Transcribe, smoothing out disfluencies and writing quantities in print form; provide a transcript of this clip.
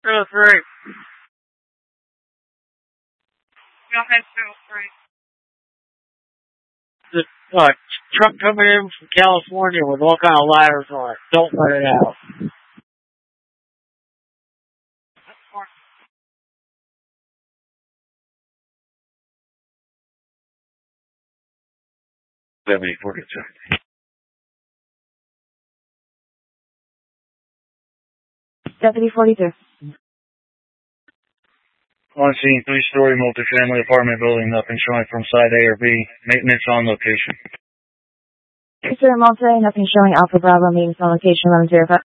203. Go ahead, 203. The truck coming in from California with all kind of ladders on it. Don't let it out. Deputy 42. Deputy 42. On scene, 3-story multifamily apartment building, nothing showing from side A or B. Maintenance on location. Mr. Monte, nothing showing Alpha Bravo, maintenance on location 1105.